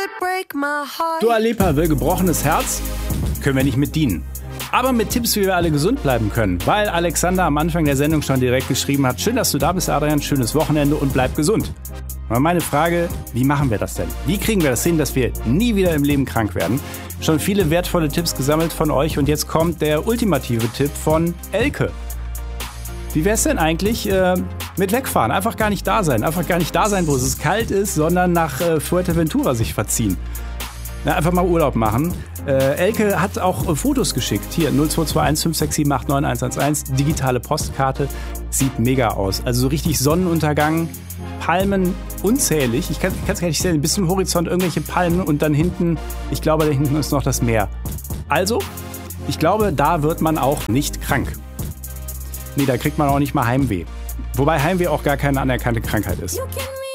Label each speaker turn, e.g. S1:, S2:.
S1: Dua Lipa will gebrochenes Herz? Können wir nicht mit dienen. Aber mit Tipps, wie wir alle gesund bleiben können. Weil Alexander am Anfang der Sendung schon direkt geschrieben hat: Schön, dass du da bist, Adrian, schönes Wochenende und bleib gesund. Aber meine Frage, wie machen wir das denn? Wie kriegen wir das hin, dass wir nie wieder im Leben krank werden? Schon viele wertvolle Tipps gesammelt von euch und jetzt kommt der ultimative Tipp von Elke. Wie wär's denn eigentlich mit wegfahren? Einfach gar nicht da sein. Einfach gar nicht da sein, wo es kalt ist, sondern nach Fuerteventura sich verziehen. Ja, einfach mal Urlaub machen. Elke hat auch Fotos geschickt. Hier, 0221 567 89111. Digitale Postkarte. Sieht mega aus. Also so richtig Sonnenuntergang, Palmen unzählig. Ich kann es gar nicht sehen. Bis zum Horizont irgendwelche Palmen und dann hinten, ich glaube, da hinten ist noch das Meer. Also, ich glaube, da wird man auch nicht krank. Nee, da kriegt man auch nicht mal Heimweh. Wobei Heimweh auch gar keine anerkannte Krankheit ist.